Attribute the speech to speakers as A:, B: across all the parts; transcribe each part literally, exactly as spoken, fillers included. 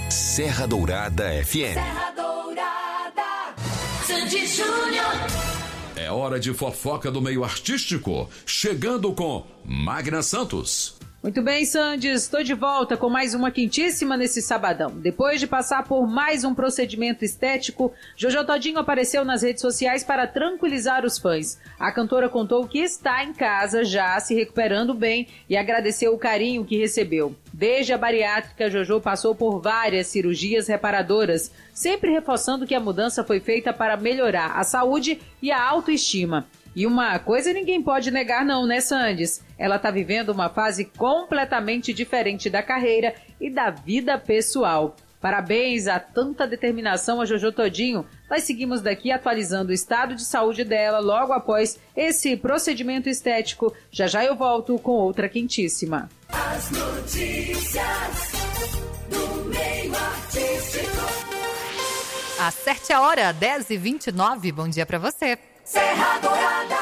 A: Serra Dourada F M.
B: Serra Dourada, Sandy Júnior.
C: É hora de fofoca do meio artístico, chegando com Magna Santos.
D: Muito bem, Sandes, estou de volta com mais uma quentíssima nesse sabadão. Depois de passar por mais um procedimento estético, Jojo Todinho apareceu nas redes sociais para tranquilizar os fãs. A cantora contou que está em casa já se recuperando bem e agradeceu o carinho que recebeu. Desde a bariátrica, Jojo passou por várias cirurgias reparadoras, sempre reforçando que a mudança foi feita para melhorar a saúde e a autoestima. E uma coisa ninguém pode negar não, né, Sandes? Ela tá vivendo uma fase completamente diferente da carreira e da vida pessoal. Parabéns a tanta determinação a Jojo Todinho. Nós seguimos daqui atualizando o estado de saúde dela logo após esse procedimento estético. Já já eu volto com outra quentíssima.
B: As notícias do meio artístico.
E: Acerte a hora, dez e vinte e nove. Bom dia pra você.
B: Serra Dourada.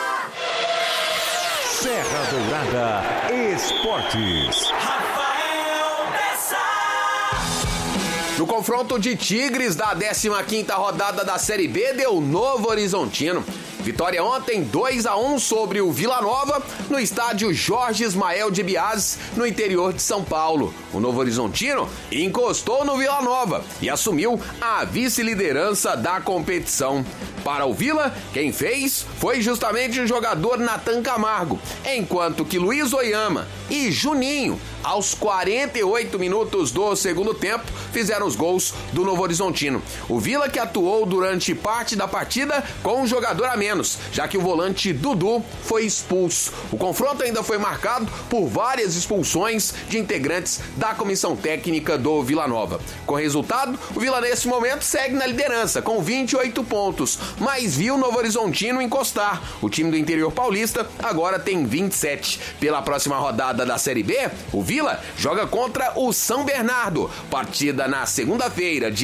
A: Serra Dourada Esportes.
B: Rafael Bessa.
F: No confronto de Tigres da décima quinta rodada da Série B, deu Novo Horizontino. Vitória ontem dois a um sobre o Vila Nova no estádio Jorge Ismael de Biase, no interior de São Paulo. O Novo Horizontino encostou no Vila Nova e assumiu a vice-liderança da competição. Para o Vila, quem fez foi justamente o jogador Natan Camargo, enquanto que Luiz Oyama e Juninho, aos quarenta e oito minutos do segundo tempo, fizeram os gols do Novo Horizontino. O Vila que atuou durante parte da partida com um jogador a menos, já que o volante Dudu foi expulso. O confronto ainda foi marcado por várias expulsões de integrantes da comissão técnica do Vila Nova. Com o resultado, o Vila nesse momento segue na liderança com vinte e oito pontos, mas viu o Novo Horizontino encostar. O time do interior paulista agora tem vinte e sete. Pela próxima rodada da Série B, o Vila joga contra o São Bernardo. Partida na segunda-feira, dia